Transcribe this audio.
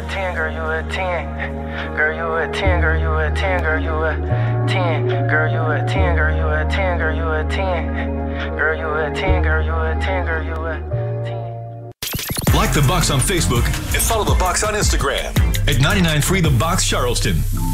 a 10, girl, you a 10. Girl, you a 10, girl, you a 10, girl, you a 10. Girl, you a 10, girl, you a 10, girl, you a 10. Girl, you a 10, girl, you a 10, girl, you a 10. Like The Box on Facebook and follow The Box on Instagram at 99.3 The Box Charleston.